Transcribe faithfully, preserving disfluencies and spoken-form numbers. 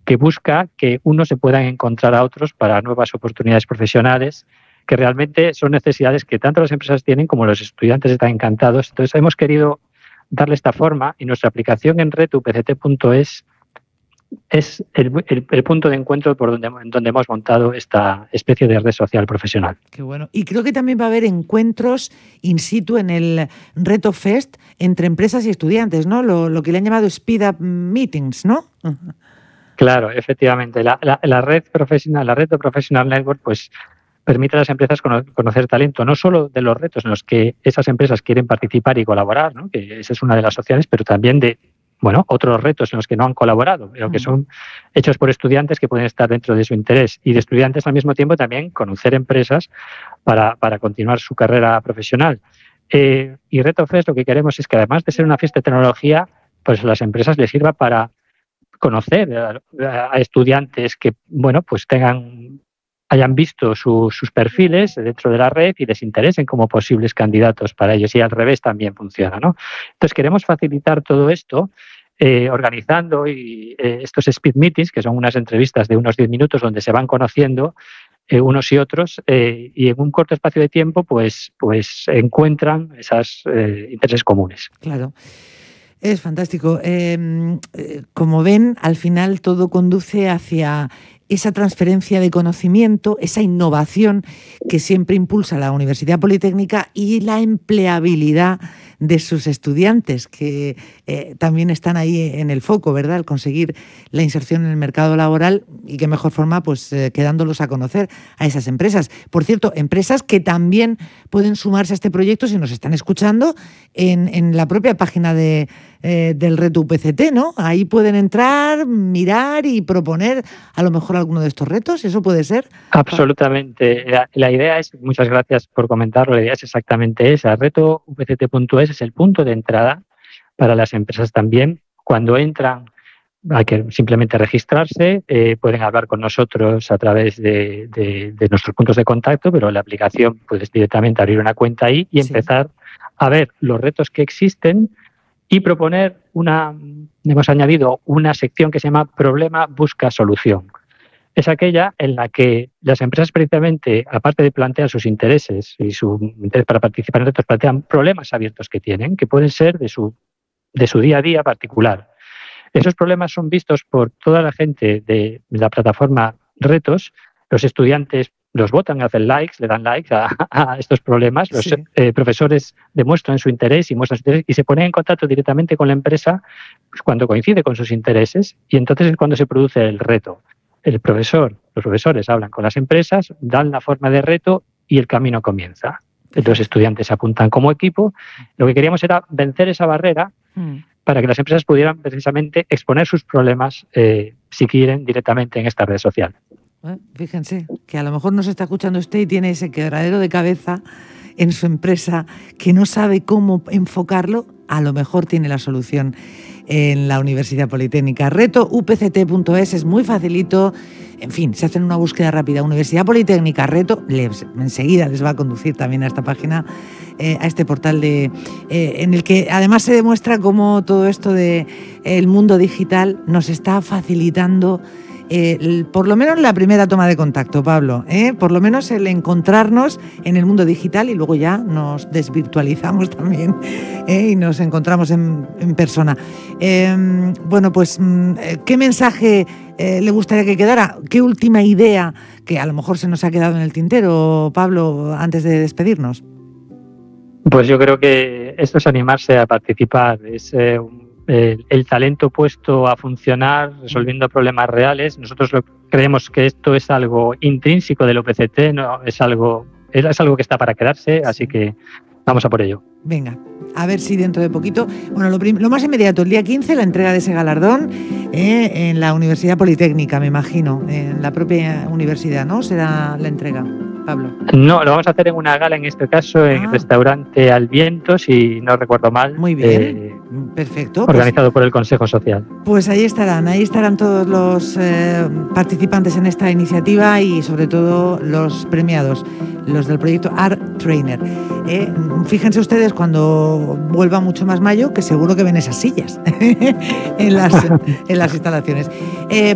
que busca que unos se puedan encontrar a otros para nuevas oportunidades profesionales, que realmente son necesidades que tanto las empresas tienen como los estudiantes están encantados. Entonces hemos querido darle esta forma y nuestra aplicación en red u p c t punto es es el, el, el punto de encuentro por donde, donde hemos montado esta especie de red social profesional. Qué bueno. Y creo que también va a haber encuentros in situ en el Reto Fest entre empresas y estudiantes, ¿no? Lo, lo que le han llamado Speed Up Meetings, ¿no? Claro, efectivamente. La, la, la red profesional, la red de Professional Network, pues permite a las empresas conocer talento, no solo de los retos en los que esas empresas quieren participar y colaborar, ¿no? Que esa es una de las opciones, pero también de bueno, otros retos en los que no han colaborado, pero que son hechos por estudiantes que pueden estar dentro de su interés, y de estudiantes al mismo tiempo también conocer empresas para, para continuar su carrera profesional. Eh, y Reto Fest lo que queremos es que, además de ser una fiesta de tecnología, pues a las empresas les sirva para conocer a, a estudiantes que, bueno, pues tengan hayan visto su, sus perfiles dentro de la red y les interesen como posibles candidatos para ellos, y al revés también funciona, ¿no? Entonces queremos facilitar todo esto eh, organizando y, eh, estos speed meetings, que son unas entrevistas de unos diez minutos donde se van conociendo eh, unos y otros, eh, y en un corto espacio de tiempo pues, pues encuentran esos eh, intereses comunes. Claro. Es fantástico. Eh, como ven, al final todo conduce hacia esa transferencia de conocimiento, esa innovación que siempre impulsa la Universidad Politécnica, y la empleabilidad de sus estudiantes, que eh, también están ahí en el foco, ¿verdad? El conseguir la inserción en el mercado laboral, y qué mejor forma, pues eh, quedándolos a conocer a esas empresas. Por cierto, empresas que también pueden sumarse a este proyecto si nos están escuchando en, en la propia página de, eh, del Reto U P C T, ¿no? Ahí pueden entrar, mirar y proponer a lo mejor alguno de estos retos. ¿Eso puede ser? Absolutamente. La, la idea es, muchas gracias por comentarlo, la idea es exactamente esa. Reto u p c t punto es es el punto de entrada para las empresas también. Cuando entran hay que simplemente registrarse, eh, pueden hablar con nosotros a través de, de, de nuestros puntos de contacto, pero en la aplicación puedes directamente abrir una cuenta ahí y sí. empezar a ver los retos que existen y proponer una, hemos añadido una sección que se llama Problema Busca Solución. Es aquella en la que las empresas, precisamente, aparte de plantear sus intereses y su interés para participar en retos, plantean problemas abiertos que tienen, que pueden ser de su, de su día a día particular. Esos problemas son vistos por toda la gente de la plataforma Retos. Los estudiantes los votan, hacen likes, le dan likes a, a estos problemas. Los sí. eh, profesores demuestran su interés y muestran su interés y se ponen en contacto directamente con la empresa, pues, cuando coincide con sus intereses, y entonces es cuando se produce el reto. El profesor, los profesores hablan con las empresas, dan la forma de reto y el camino comienza. Los estudiantes se apuntan como equipo. Lo que queríamos era vencer esa barrera mm. para que las empresas pudieran precisamente exponer sus problemas, eh, si quieren, directamente en esta red social. Eh, fíjense que a lo mejor nos está escuchando usted y tiene ese quebradero de cabeza en su empresa que no sabe cómo enfocarlo. A lo mejor tiene la solución en la Universidad Politécnica. Reto u p c t punto es es muy facilito. En fin, se hacen una búsqueda rápida. Universidad Politécnica, Reto, les, enseguida les va a conducir también a esta página, eh, a este portal de, eh, en el que además se demuestra cómo todo esto de el mundo digital nos está facilitando Eh, el, por lo menos la primera toma de contacto, Pablo, ¿eh? por lo menos el encontrarnos en el mundo digital, y luego ya nos desvirtualizamos también ¿eh? y nos encontramos en, en persona. Eh, bueno, pues, ¿qué mensaje eh, le gustaría que quedara? ¿Qué última idea que a lo mejor se nos ha quedado en el tintero, Pablo, antes de despedirnos? Pues yo creo que esto es animarse a participar, es eh, un El, el talento puesto a funcionar, resolviendo problemas reales. Nosotros lo, creemos que esto es algo intrínseco del U P C T, no es algo, es, es algo que está para quedarse, así que vamos a por ello. Venga, a ver si dentro de poquito, bueno, lo, prim, lo más inmediato, el día quince, la entrega de ese galardón eh, en la Universidad Politécnica, me imagino, en la propia universidad, ¿no? Será la entrega, Pablo. No, lo vamos a hacer en una gala, en este caso, en el ah. restaurante Al Viento, si no recuerdo mal. Muy bien, eh, perfecto. Organizado pues, por el Consejo Social. Pues ahí estarán, ahí estarán todos los eh, participantes en esta iniciativa y sobre todo los premiados, los del proyecto Art Trainer. Eh, fíjense ustedes cuando vuelva mucho más mayo, que seguro que ven esas sillas en, las, en las instalaciones. Eh,